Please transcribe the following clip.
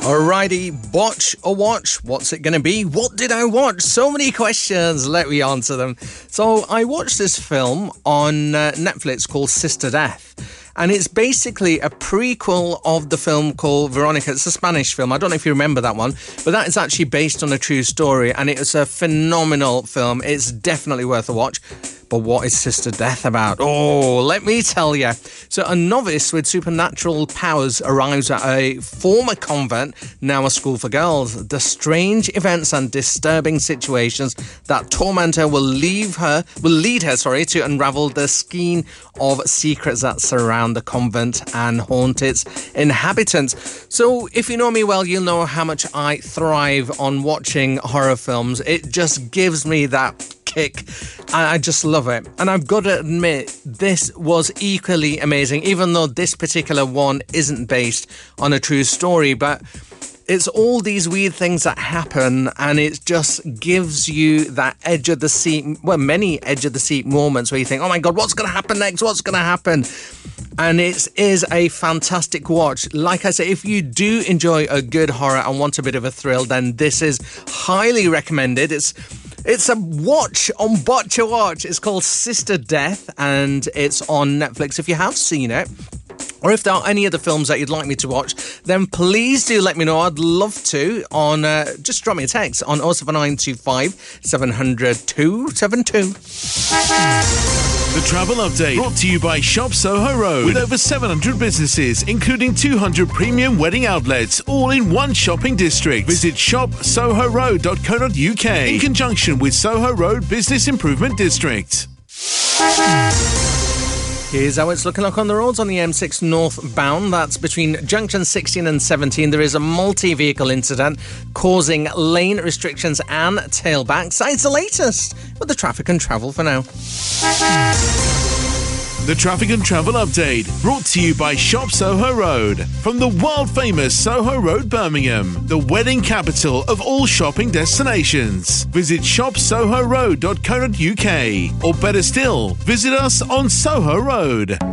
Alrighty, watch or watch? What's it going to be? What did I watch? So many questions. Let me answer them. So I watched this film on Netflix called Sister Death. And it's basically a prequel of the film called Veronica. It's a Spanish film. I don't know if you remember that one, but that is actually based on a true story. And it was a phenomenal film. It's definitely worth a watch. But what is Sister Death about? Oh, let me tell you. So a novice with supernatural powers arrives at a former convent, now a school for girls. The strange events and disturbing situations that torment her will lead her to unravel the skein of secrets that surround the convent and haunt its inhabitants. So if you know me well, you'll know how much I thrive on watching horror films. It just gives me that kick. I just love it. And I've got to admit, this was equally amazing, even though this particular one isn't based on a true story. But it's all these weird things that happen, and it just gives you that edge of the seat, well, many edge of the seat moments where you think, oh my God, what's going to happen next? What's going to happen? And it is a fantastic watch. Like I say, if you do enjoy a good horror and want a bit of a thrill, then this is highly recommended. It's a watch on Watch a Watch. It's called Sister Death, and it's on Netflix. If you have seen it, or if there are any other films that you'd like me to watch, then please do let me know. I'd love to. On just drop me a text on 07925 700 272. The Travel Update, brought to you by Shop Soho Road, with over 700 businesses, including 200 premium wedding outlets, all in one shopping district. Visit shopsohoroad.co.uk in conjunction with Soho Road Business Improvement District. Here's how it's looking like on the roads on the M6 northbound. That's between junction 16 and 17. There is a multi-vehicle incident causing lane restrictions and tailbacks. It's the latest with the traffic and travel for now. The Traffic and Travel Update, brought to you by Shop Soho Road. From the world-famous Soho Road, Birmingham, the wedding capital of all shopping destinations. Visit shopsohoroad.co.uk, or better still, visit us on Soho Road.